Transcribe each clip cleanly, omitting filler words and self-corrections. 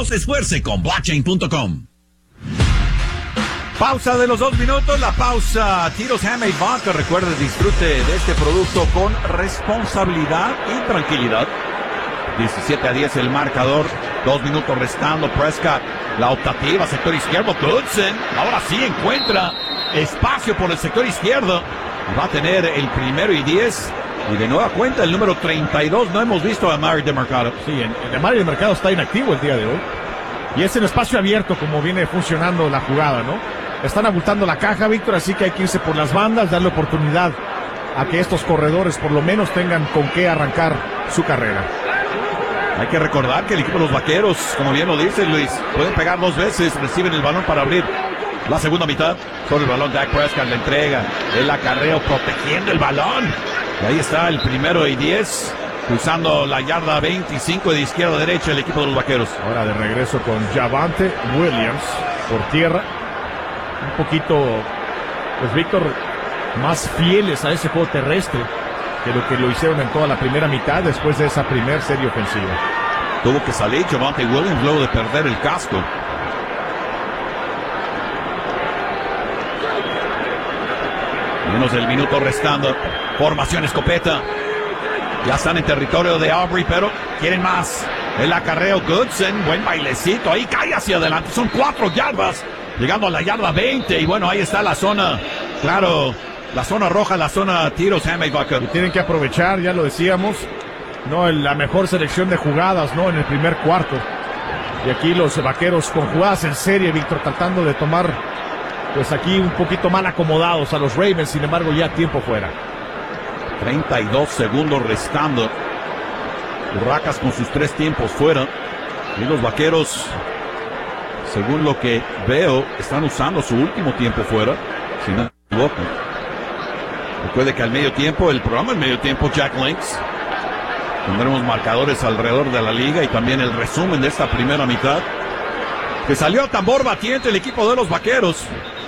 No se esfuerce con blockchain.com. Pausa de los 2 minutos, la pausa. Tiros Handmade Vodka. Recuerde, disfrute de este producto con responsabilidad y tranquilidad. 17-10 el marcador, 2 minutos restando. Prescott, la optativa, sector izquierdo. Goodson, ahora sí encuentra espacio por el sector izquierdo. Va a tener el 1º y 10. Y de nueva cuenta el número 32. No hemos visto a Emari Demercado. Sí, Emari Demercado está inactivo el día de hoy. Y es en espacio abierto como viene funcionando la jugada, ¿no? Están abultando la caja, Víctor, así que hay que irse por las bandas, darle oportunidad a que estos corredores por lo menos tengan con qué arrancar su carrera. Hay que recordar que el equipo de los Vaqueros, como bien lo dice Luis, pueden pegar 2 veces, reciben el balón para abrir la segunda mitad. Sobre el balón, Dak Prescott le entrega el acarreo protegiendo el balón. Y ahí está el 1º y 10, cruzando la yarda 25 de izquierda a derecha el equipo de los Vaqueros. Ahora de regreso con Javonte Williams por tierra. Un poquito, pues Víctor, más fieles a ese juego terrestre que lo que lo hicieron en toda la primera mitad después de esa primera serie ofensiva. Tuvo que salir Javonte Williams luego de perder el casco. Menos del minuto restando. Formación escopeta. Ya están en territorio de Aubrey, pero quieren más. El acarreo Goodson, buen bailecito. Ahí cae hacia adelante. Son 4 yardas. Llegando a la yarda 20. Y bueno, ahí está la zona. Claro, la zona roja, la zona tiros Handmade Vodka. Y tienen que aprovechar, ya lo decíamos, no la mejor selección de jugadas, ¿no? En el primer cuarto. Y aquí los Vaqueros con jugadas en serie, Víctor, tratando de tomar, pues aquí un poquito mal acomodados a los Ravens. Sin embargo, ya tiempo fuera. 32 segundos restando. Urracas con sus 3 tiempos fuera. Y los Vaqueros, según lo que veo, están usando su último tiempo fuera. Si no me equivoco. Recuerde que al medio tiempo, el programa al medio tiempo, Jack Links. Tendremos marcadores alrededor de la liga y también el resumen de esta primera mitad. Que salió a tambor batiente el equipo de los Vaqueros.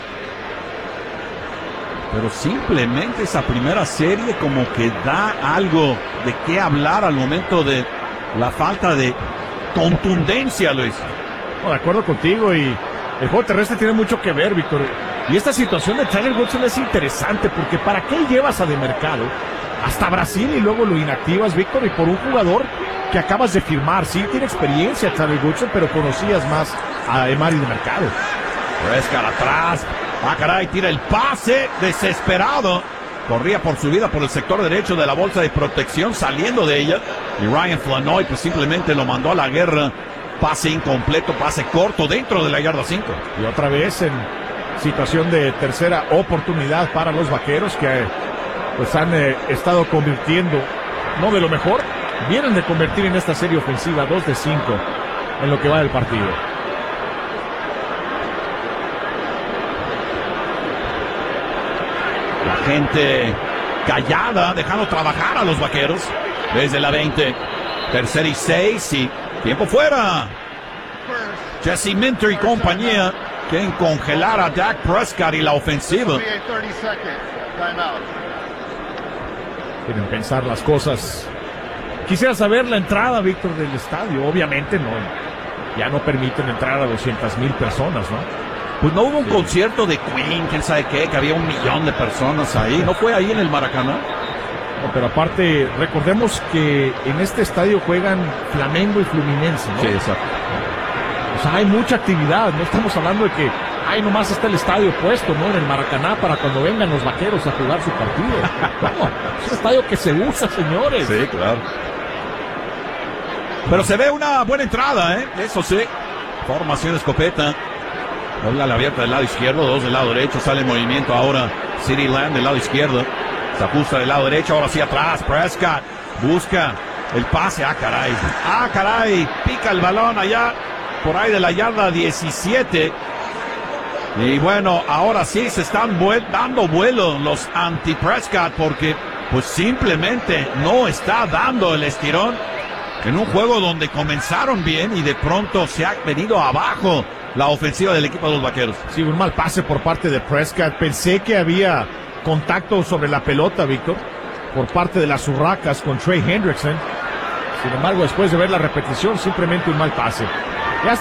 Pero simplemente esa primera serie como que da algo de qué hablar al momento de la falta de contundencia, Luis. No, de acuerdo contigo, y el juego terrestre tiene mucho que ver, Víctor. Y esta situación de Tyler Goodson es interesante porque ¿para qué llevas a Demercado hasta Brasil y luego lo inactivas, Víctor? Y por un jugador que acabas de firmar. Sí, tiene experiencia Tyler Goodson, pero conocías más a Emari Demercado. Prescott atrás. Ah, caray, tira el pase desesperado. Corría por su vida por el sector derecho de la bolsa de protección, saliendo de ella. Y Ryan Flanoy pues simplemente lo mandó a la guerra. Pase incompleto, pase corto dentro de la yarda 5. Y otra vez en situación de tercera oportunidad para los Vaqueros, que pues han estado convirtiendo, no de lo mejor, vienen de convertir en esta serie ofensiva 2 de 5 en lo que va del partido. La gente callada, dejando trabajar a los Vaqueros desde la 20. 3rd y 6 y tiempo fuera. Jesse Minter y compañía quieren congelar a Dak Prescott y la ofensiva. Quieren pensar las cosas. Quisiera saber la entrada, Víctor, del estadio. Obviamente no, ya no permiten entrar a 200,000 personas, ¿no? Pues no hubo un concierto de Queen, quién sabe qué, que había 1,000,000 de personas ahí. ¿No fue ahí en el Maracaná? No, pero aparte, recordemos que en este estadio juegan Flamengo y Fluminense, ¿no? Sí, exacto. O sea, hay mucha actividad. No estamos hablando de que, nomás está el estadio puesto, ¿no? En el Maracaná para cuando vengan los Vaqueros a jugar su partido. No, es un estadio que se usa, señores. Sí, claro. Pero se ve una buena entrada, ¿eh? Eso sí. Formación escopeta. Dobla la abierta del lado izquierdo, 2 del lado derecho. Sale en movimiento ahora CeeDee Lamb del lado izquierdo. Se ajusta del lado derecho, ahora sí atrás. Prescott busca el pase. Ah, caray. Pica el balón allá por ahí de la yarda 17. Y bueno, ahora sí se están dando vuelo los anti-Prescott porque pues simplemente no está dando el estirón en un juego donde comenzaron bien y de pronto se ha venido abajo la ofensiva del equipo de los Vaqueros. Sí, un mal pase por parte de Prescott. Pensé que había contacto sobre la pelota, Víctor, por parte de las Urracas con Trey Hendrickson. Sin embargo, después de ver la repetición, simplemente un mal pase.